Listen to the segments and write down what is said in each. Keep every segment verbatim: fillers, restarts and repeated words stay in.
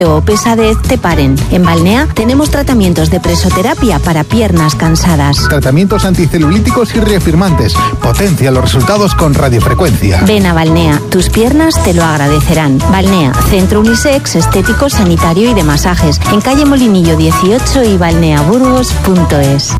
o pesadez te paren. En Balnea tenemos tratamientos de presoterapia para piernas cansadas. Tratamientos anticelulíticos y reafirmantes. Potencia los resultados con radiofrecuencia. Ven a Balnea, tus piernas te lo agradecerán. Balnea, centro unisex, estético, sanitario y de masajes. En calle Molinillo dieciocho y balneaburgos punto es.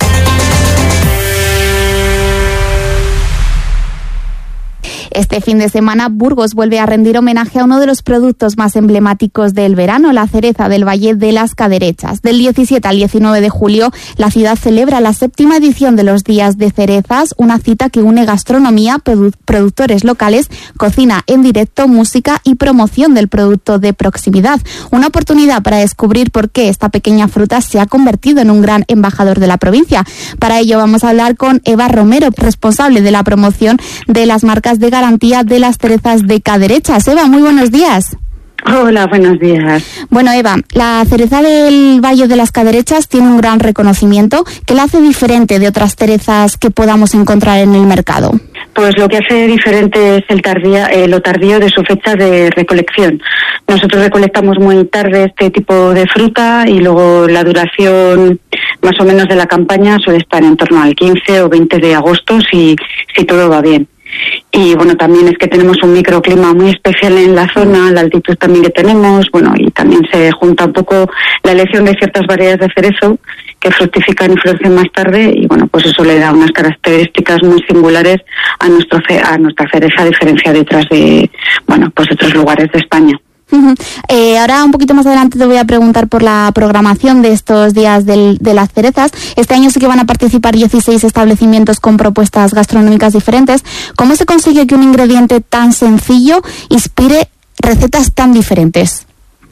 Este fin de semana, Burgos vuelve a rendir homenaje a uno de los productos más emblemáticos del verano, la cereza del Valle de las Caderechas. Del diecisiete al diecinueve de julio, la ciudad celebra la séptima edición de los Días de Cerezas, una cita que une gastronomía, produ- productores locales, cocina en directo, música y promoción del producto de proximidad. Una oportunidad para descubrir por qué esta pequeña fruta se ha convertido en un gran embajador de la provincia. Para ello vamos a hablar con Eva Romero, responsable de la promoción de las marcas de garantía de las cerezas de Caderechas. Eva, muy buenos días. Hola, buenos días. Bueno, Eva, la cereza del Valle de las Caderechas tiene un gran reconocimiento. ¿Qué la hace diferente de otras cerezas que podamos encontrar en el mercado? Pues lo que hace diferente es el tardía, eh, lo tardío de su fecha de recolección. Nosotros recolectamos muy tarde este tipo de fruta y luego la duración más o menos de la campaña suele estar en torno al quince o veinte de agosto si, si todo va bien. Y bueno, también es que tenemos un microclima muy especial en la zona, la altitud también que tenemos, bueno, y también se junta un poco la elección de ciertas variedades de cerezo que fructifican y florecen más tarde, y bueno, pues eso le da unas características muy singulares a nuestro a nuestra cereza, a diferencia de otras de, bueno, pues otros lugares de España. Uh-huh. Eh, ahora un poquito más adelante te voy a preguntar por la programación de estos días del, de las cerezas. Este año sí que van a participar dieciséis establecimientos con propuestas gastronómicas diferentes. ¿Cómo se consigue que un ingrediente tan sencillo inspire recetas tan diferentes?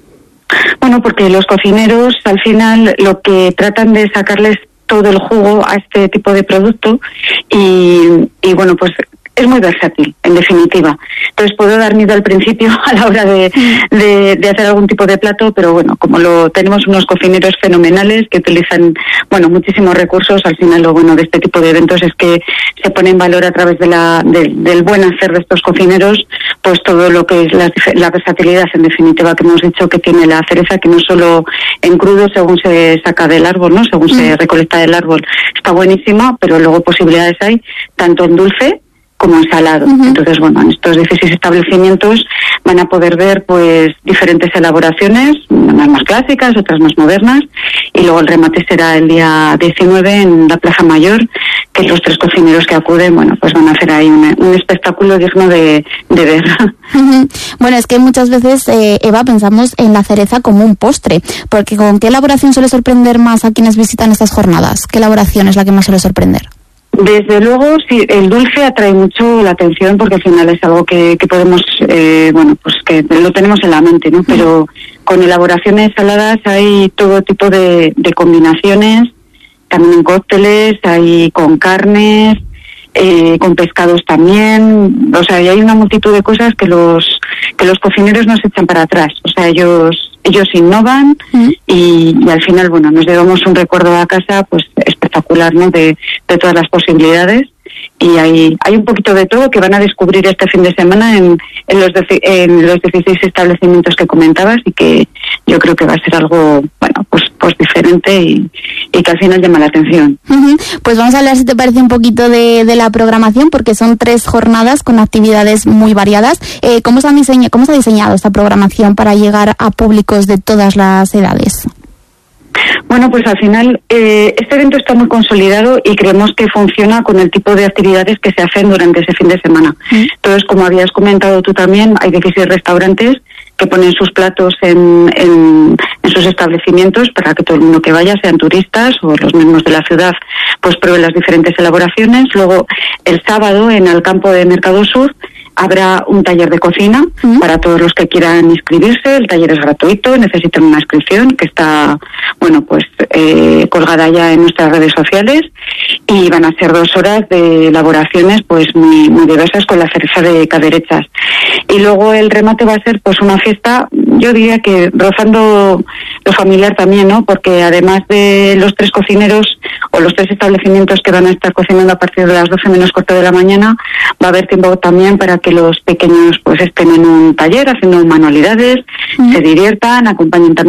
Bueno, porque los cocineros al final lo que tratan de sacarles todo el jugo a este tipo de producto y, y bueno, pues es muy versátil, en definitiva. Entonces puedo dar miedo al principio a la hora de, de, de hacer algún tipo de plato, pero bueno, como lo tenemos unos cocineros fenomenales que utilizan, bueno, muchísimos recursos, al final lo bueno de este tipo de eventos es que se pone en valor a través de la, de, del buen hacer de estos cocineros, pues todo lo que es la, la versatilidad, en definitiva, que hemos dicho que tiene la cereza, que no solo en crudo según se saca del árbol, ¿no? Según mm. se recolecta del árbol, está buenísima, pero luego posibilidades hay, tanto en dulce como ensalado. Uh-huh. Entonces, bueno, en estos dieciséis establecimientos van a poder ver pues diferentes elaboraciones, unas más clásicas, otras más modernas, y luego el remate será el día diecinueve en la Plaza Mayor, que los tres cocineros que acuden, bueno, pues van a hacer ahí un, un espectáculo digno de, de ver. Uh-huh. Bueno, es que muchas veces, eh, Eva, pensamos en la cereza como un postre, porque ¿con qué elaboración suele sorprender más a quienes visitan estas jornadas? ¿Qué elaboración es la que más suele sorprender? Desde luego, sí, el dulce atrae mucho la atención porque al final es algo que, que podemos, eh, bueno, pues que lo tenemos en la mente, ¿no? Pero con elaboraciones saladas hay todo tipo de, de combinaciones, también en cócteles, hay con carnes, eh, con pescados también, o sea, y hay una multitud de cosas que los que los cocineros nos echan para atrás, o sea, ellos ellos innovan uh-huh. y, y al final, bueno, nos llevamos un recuerdo a casa, pues espectacular, ¿no? De, de todas las posibilidades. Y hay hay un poquito de todo que van a descubrir este fin de semana en, en los de, en los dieciséis establecimientos que comentabas y que yo creo que va a ser algo, bueno, pues pues diferente y, y que al final llama la atención. Uh-huh. Pues vamos a hablar, si te parece, un poquito de, de la programación, porque son tres jornadas con actividades muy variadas. Eh, ¿cómo, se han diseñado, ¿Cómo se ha diseñado esta programación para llegar a públicos de todas las edades? Bueno, pues al final eh, este evento está muy consolidado y creemos que funciona con el tipo de actividades que se hacen durante ese fin de semana. Mm. Entonces, como habías comentado tú también, hay dieciséis restaurantes que ponen sus platos en, en, en sus establecimientos para que todo el mundo que vaya, sean turistas o los mismos de la ciudad, pues prueben las diferentes elaboraciones. Luego, el sábado, en el campo de Mercado Sur, habrá un taller de cocina uh-huh. para todos los que quieran inscribirse. El taller es gratuito, necesitan una inscripción que está, bueno, pues eh, colgada ya en nuestras redes sociales, y van a ser dos horas de elaboraciones pues muy, muy diversas con la cereza de Caderechas. Y luego el remate va a ser pues una fiesta, yo diría que rozando lo familiar también, ¿no? Porque además de los tres cocineros o los tres establecimientos que van a estar cocinando a partir de las doce menos cuarto de la mañana, va a haber tiempo también para que que los pequeños pues estén en un taller haciendo manualidades, mm. se diviertan, acompañen también